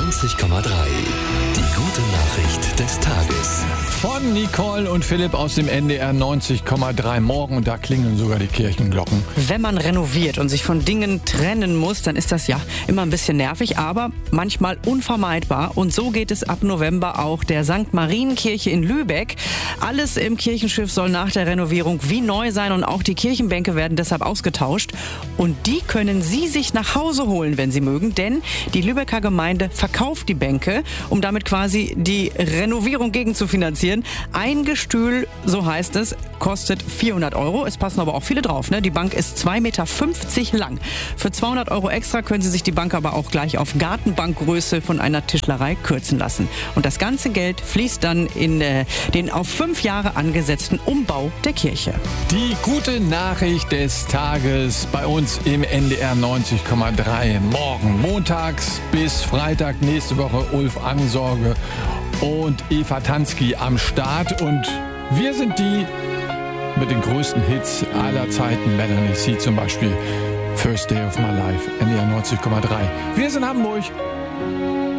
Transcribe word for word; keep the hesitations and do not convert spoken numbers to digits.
neunzig Komma drei. Die gute Nachricht des Tages. Von Nicole und Philipp aus dem N D R neunzig Komma drei. Morgen, da klingeln sogar die Kirchenglocken. Wenn man renoviert und sich von Dingen trennen muss, dann ist das ja immer ein bisschen nervig, aber manchmal unvermeidbar. Und so geht es ab November auch der Sankt Marienkirche in Lübeck. Alles im Kirchenschiff soll nach der Renovierung wie neu sein und auch die Kirchenbänke werden deshalb ausgetauscht. Und die können Sie sich nach Hause holen, wenn Sie mögen, denn die Lübecker Gemeinde verkauft die Bänke, um damit quasi die Renovierung gegenzufinanzieren. Ein Gestühl, so heißt es, kostet vierhundert Euro. Es passen aber auch viele drauf, ne? Die Bank ist zwei Meter fünfzig lang. Für zweihundert Euro extra können Sie sich die Bank aber auch gleich auf Gartenbankgröße von einer Tischlerei kürzen lassen. Und das ganze Geld fließt dann in äh, den auf fünf Jahre angesetzten Umbau der Kirche. Die gute Nachricht des Tages bei uns im N D R neunzig Komma drei. Morgen, montags bis Freitag, nächste Woche Ulf Angsorge und Eva Tansky am Start. Und wir sind die mit den größten Hits aller Zeiten. Melanie C. zum Beispiel. First Day of My Life, N D R neunzig Komma drei. Wir sind Hamburg.